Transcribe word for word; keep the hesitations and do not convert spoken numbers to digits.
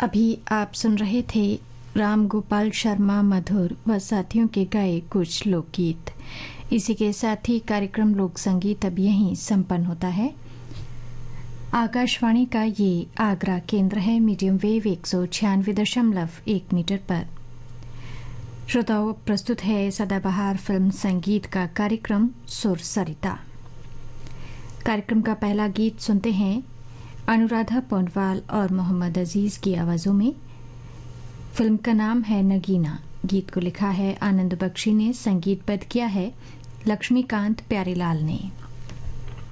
अभी आप सुन रहे थे राम गोपाल शर्मा मधुर व साथियों के गाए कुछ लोकगीत। इसी के साथ ही कार्यक्रम लोक संगीत अब यहीं संपन्न होता है। आकाशवाणी का ये आगरा केंद्र है, मीडियम वेव एक सौ छियानवे दशमलव एक मीटर पर। श्रोताओं, प्रस्तुत है सदाबहार फिल्म संगीत का कार्यक्रम सुर सरिता। कार्यक्रम का पहला गीत सुनते हैं अनुराधा पौडवाल और मोहम्मद अजीज की आवाजों में। फिल्म का नाम है नगीना। गीत को लिखा है आनंद बख्शी ने, संगीतबद्ध किया है लक्ष्मीकांत प्यारेलाल ने।